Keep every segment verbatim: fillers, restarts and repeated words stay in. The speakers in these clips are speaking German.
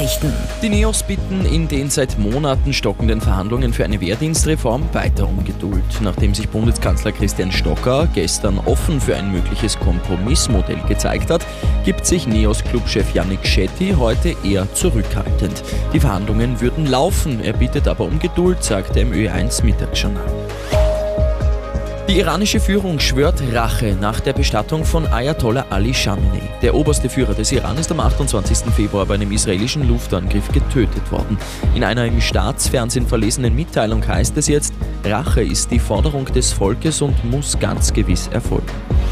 Aussichten. Die Neos bitten in den seit Monaten stockenden Verhandlungen für eine Wehrdienstreform weiter um Geduld. Nachdem sich Bundeskanzler Christian Stocker gestern offen für ein mögliches Kompromissmodell gezeigt hat, gibt sich Neos-Clubchef Yannick Shetty heute eher zurückhaltend. Die Verhandlungen würden laufen, er bittet aber um Geduld, sagte er im Ö eins Mittagsjournal. Die iranische Führung schwört Rache nach der Bestattung von Ayatollah Ali Khamenei. Der oberste Führer des Iran ist am achtundzwanzigsten Februar bei einem israelischen Luftangriff getötet worden. In einer im Staatsfernsehen verlesenen Mitteilung heißt es jetzt, Rache ist die Forderung des Volkes und muss ganz gewiss erfolgen.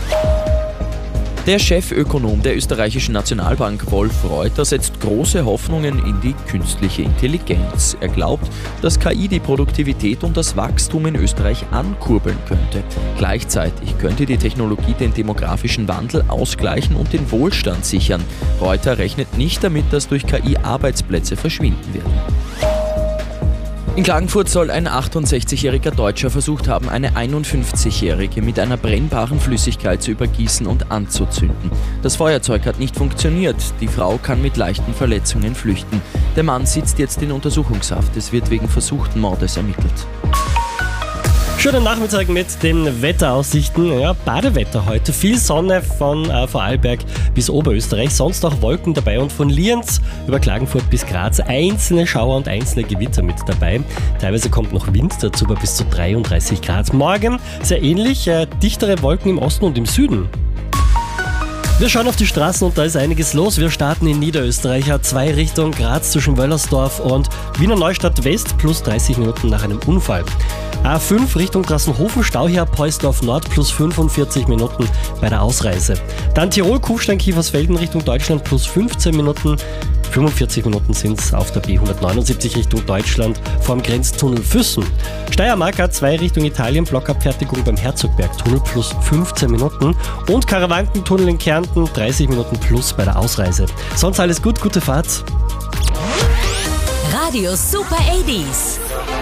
Der Chefökonom der österreichischen Nationalbank Wolf Reuter setzt große Hoffnungen in die künstliche Intelligenz. Er glaubt, dass K I die Produktivität und das Wachstum in Österreich ankurbeln könnte. Gleichzeitig könnte die Technologie den demografischen Wandel ausgleichen und den Wohlstand sichern. Reuter rechnet nicht damit, dass durch K I Arbeitsplätze verschwinden werden. In Klagenfurt soll ein achtundsechzigjähriger Deutscher versucht haben, eine einundfünfzigjährige mit einer brennbaren Flüssigkeit zu übergießen und anzuzünden. Das Feuerzeug hat nicht funktioniert. Die Frau kann mit leichten Verletzungen flüchten. Der Mann sitzt jetzt in Untersuchungshaft. Es wird wegen versuchten Mordes ermittelt. Schönen Nachmittag mit den Wetteraussichten. Ja, Badewetter heute. Viel Sonne von äh, Vorarlberg bis Oberösterreich. Sonst auch Wolken dabei und von Lienz über Klagenfurt bis Graz einzelne Schauer und einzelne Gewitter mit dabei. Teilweise kommt noch Wind dazu bei bis zu dreiunddreißig Grad. Morgen sehr ähnlich, äh, dichtere Wolken im Osten und im Süden. Wir schauen auf die Straßen und da ist einiges los. Wir starten in Niederösterreich, A zwei Richtung Graz zwischen Wöllersdorf und Wiener Neustadt West plus dreißig Minuten nach einem Unfall. A fünf Richtung Drassenhofen, Stau hier ab Heusdorf Nord plus fünfundvierzig Minuten bei der Ausreise. Dann Tirol, Kufstein, Kiefersfelden Richtung Deutschland plus fünfzehn Minuten. fünfundvierzig Minuten sind es auf der B hundertneunundsiebzig Richtung Deutschland vorm Grenztunnel Füssen. Steiermark A zwei Richtung Italien, Blockabfertigung beim Herzogbergtunnel plus fünfzehn Minuten. Und Karawankentunnel in Kärnten dreißig Minuten plus bei der Ausreise. Sonst alles gut, gute Fahrt. Radio Super achtzig.